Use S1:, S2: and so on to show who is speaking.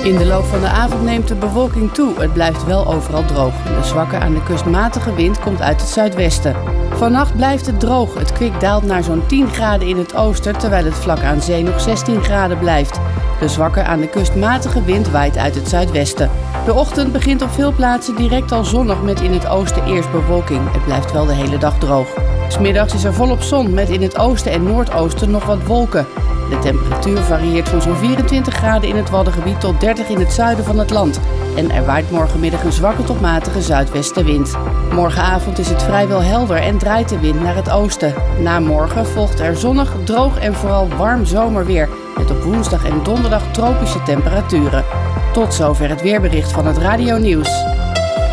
S1: In de loop van de avond neemt de bewolking toe. Het blijft wel overal droog. De zwakke aan de kust matige wind komt uit het zuidwesten. Vannacht blijft het droog. Het kwik daalt naar zo'n 10 graden in het oosten, terwijl het vlak aan zee nog 16 graden blijft. De zwakke aan de kust matige wind waait uit het zuidwesten. De ochtend begint op veel plaatsen direct al zonnig met in het oosten eerst bewolking. Het blijft wel de hele dag droog. 'S Middags is er volop zon met in het oosten en noordoosten nog wat wolken. De temperatuur varieert van zo'n 24 graden in het Waddengebied tot 30 in het zuiden van het land. En er waait morgenmiddag een zwakke tot matige zuidwestenwind. Morgenavond is het vrijwel helder en draait de wind naar het oosten. Na morgen volgt er zonnig, droog en vooral warm zomerweer. Met op woensdag en donderdag tropische temperaturen. Tot zover het weerbericht van het Radio Nieuws.